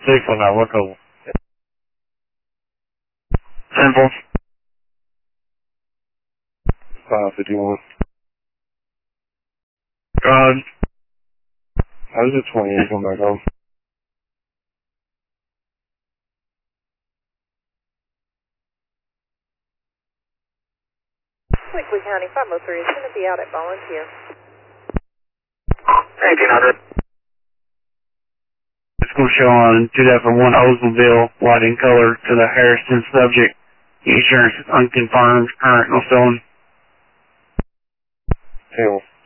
6 on that, what code? Simple. 551. God. How does it 28 come back home? Weekly County 503 is going to be out at Volunteer. 1800. It's going to show on 2001 Oldsmobile, white in color, to the Harrison subject. Insurance unconfirmed, current, no stolen. Table.